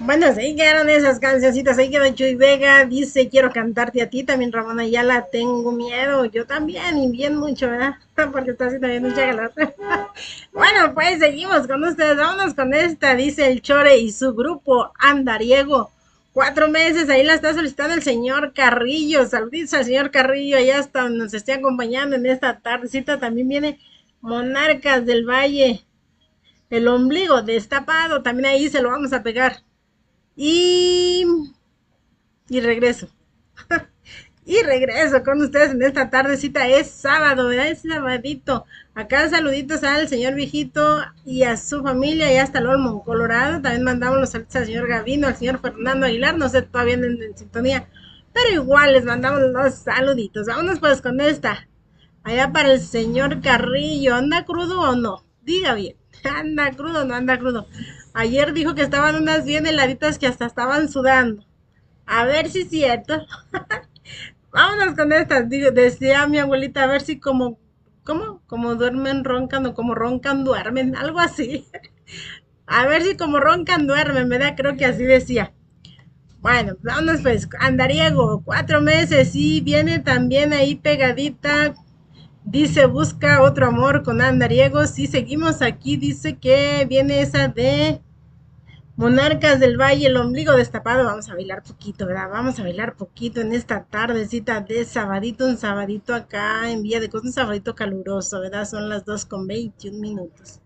Bueno, sí quedaron esas cancioncitas. Ahí quedó Chuy Vega. Dice, quiero cantarte a ti. También Ramón Ayala, tengo miedo. Yo también, y bien mucho, ¿verdad? Porque está haciendo bien mucha calor. Bueno, pues seguimos con ustedes. Vámonos con esta. Dice el Chore y su grupo Andariego. 4 meses, ahí la está solicitando el señor Carrillo. Saluditos al señor Carrillo, allá hasta donde nos esté acompañando en esta tardecita. También viene Monarcas del Valle. El ombligo destapado, también ahí se lo vamos a pegar. Y, y regreso. Y regreso con ustedes en esta tardecita. Es sábado, ¿verdad? Es sabadito. Acá saluditos al señor viejito y a su familia y hasta el Olmo, Colorado. También mandamos los saludos al señor Gavino, al señor Fernando Aguilar. No sé, todavía en sintonía. Pero igual les mandamos los saluditos. Vámonos pues con esta. Allá para el señor Carrillo. ¿Anda crudo o no? Diga bien. ¿Anda crudo o no anda crudo? Ayer dijo que estaban unas bien heladitas que hasta estaban sudando. A ver si es cierto. Vámonos con estas. Digo, decía mi abuelita, a ver si como duermen, roncan o como roncan, duermen, algo así. A ver si como roncan, duermen, ¿verdad? Creo que así decía. Bueno, vámonos pues, andariego, 4 meses y viene también ahí pegadita. Dice, busca otro amor con andariego. Si seguimos aquí, dice que viene esa de Monarcas del Valle, el ombligo destapado. Vamos a bailar poquito, ¿verdad? Vamos a bailar poquito en esta tardecita de sabadito, un sabadito acá en Villa de Costas, un sabadito caluroso, ¿verdad? Son las 2:21.